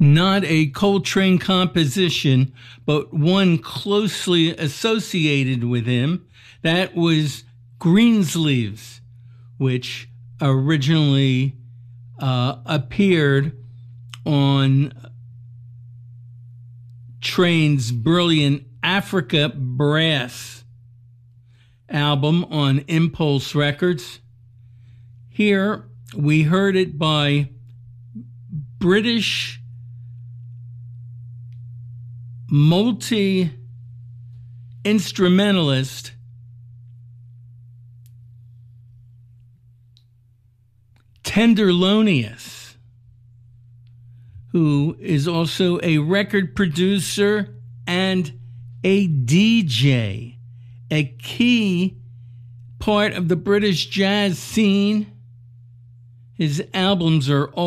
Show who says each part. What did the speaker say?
Speaker 1: not a Coltrane composition, but one closely associated with him. That was Greensleeves, which originally appeared on Train's brilliant Africa Brass album on Impulse Records. Here we heard it by British multi-instrumentalist Tenderlonious, who is also a record producer and a DJ, a key part of the British jazz scene. His albums are all